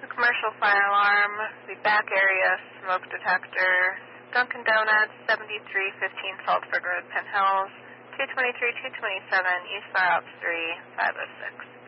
Commercial fire alarm, the back area smoke detector, Dunkin' Donuts, 7315 Saltford Road, Penn Hills, 223-227, East Fire Ops 3, 506.